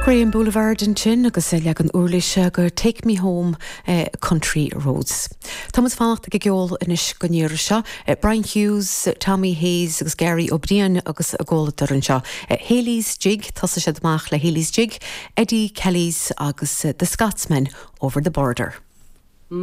Graham Boulevard in Chin agus leag an úrlaise gur Take Me Home Country Roads. Thomas Fannacht go geol inis go níir seo, Brian Hughes, Tommy Hayes agus Gary O'Brien agus a ggóladar an seo. Haley's Jig, tosa sé amach le Haley's Jig, Eddie Kelly's agus The Scotsmen Over the Border.